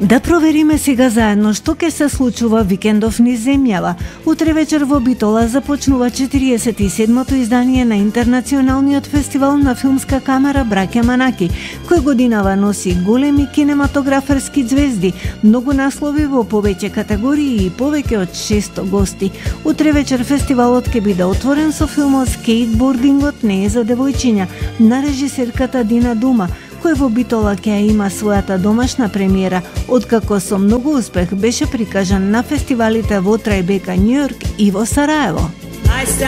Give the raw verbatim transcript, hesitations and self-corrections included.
Да провериме сега заедно што ќе се случува викендов низ земјава. Утре вечер во Битола започнува четириесет и седмото издание на Интернационалниот фестивал на филмска камера Браќа Манаки, кој годинава носи големи кинематограферски ѕвезди, многу наслови во повеќе категории и повеќе од шесто гости. Утре вечер фестивалот ќе биде отворен со филмот "Скейтбордингот не е за девојчиња" на режисерката Дина Дума, кој во Битола ќе има својата домашна премиера, откако со многу успех беше прикажан на фестивалите во Трајбека, Њујорк и во Сараево.